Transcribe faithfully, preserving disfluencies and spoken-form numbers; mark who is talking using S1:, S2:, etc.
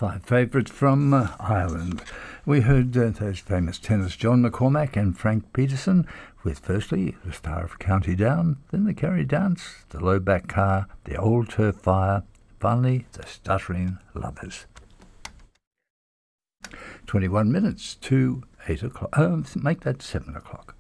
S1: Five favourites from uh, Ireland. We heard uh, those famous tenors John McCormack and Frank Peterson with firstly the Star of County Down, then the Kerry Dance, the Low Back Car, the Old Turf Fire, finally the Stuttering Lovers. twenty-one minutes to eight o'clock. Uh, make that seven o'clock.